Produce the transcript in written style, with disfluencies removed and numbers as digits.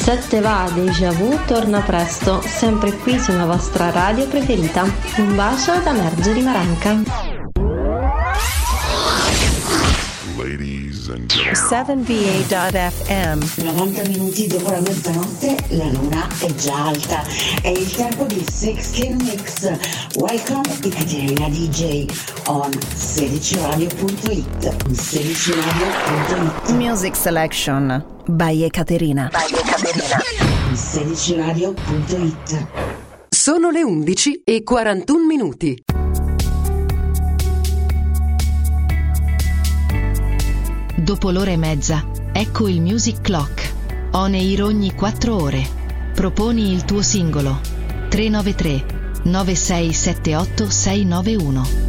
Se te va, Déjà Vu torna presto, sempre qui sulla vostra radio preferita. Un bacio da Margherita Maranca. Ladies and gentlemen. 7va.fm. 90 minuti dopo la mezzanotte la luna è già alta. È il tempo di 16 Mix. Welcome Ekaterina DJ on 16radio.it. 16radio.it. Music Selection by Ekaterina. 16radio.it. Sono le 11:41. Dopo l'ora e mezza, ecco il Music Clock. On air ogni 4 ore. Proponi il tuo singolo. 393 9678 691.